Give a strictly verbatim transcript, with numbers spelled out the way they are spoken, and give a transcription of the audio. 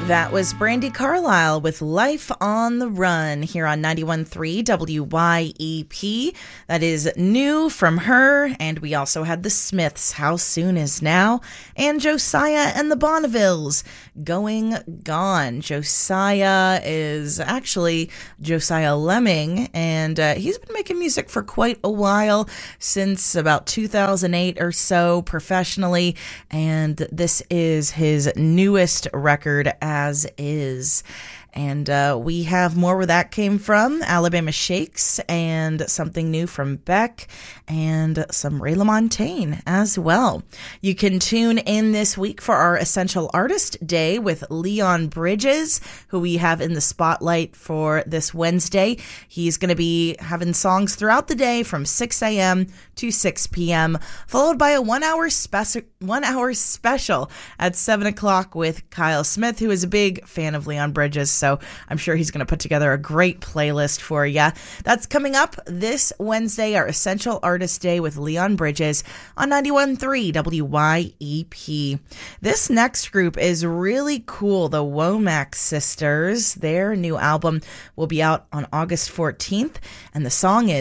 That was Brandy Carlisle with Life on the Run here on ninety-one point three W Y E P. That is new from her. And we also had the Smiths, How Soon Is Now, and Josiah and the Bonnevilles, Going Gone. Josiah is actually Josiah Lemming, and uh, he's been making music for quite a while, since about two thousand eight or so professionally, and this is his newest record, As Is. And uh, we have more where that came from, Alabama Shakes, and something new from Beck, and some Ray LaMontagne as well. You can tune in this week for our Essential Artist Day with Leon Bridges, who we have in the spotlight for this Wednesday. He's going to be having songs throughout the day from six a.m. to six p.m., followed by a one-hour speci- one-hour special at seven o'clock with Kyle Smith, who is a big fan of Leon Bridges. So I'm sure he's going to put together a great playlist for you. That's coming up this Wednesday, our Essential Artist Day with Leon Bridges on ninety-one point three W Y E P. This next group is really cool, the Womack Sisters. Their new album will be out on August fourteenth, and the song is